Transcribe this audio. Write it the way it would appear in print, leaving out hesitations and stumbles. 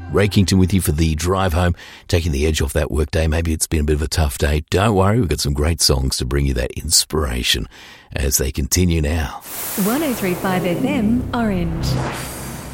Ray Kington with you for the drive home, taking the edge off that work day. Maybe it's been a bit of a tough day. Don't worry, we've got some great songs to bring you that inspiration as they continue now. 103.5 FM, Orange.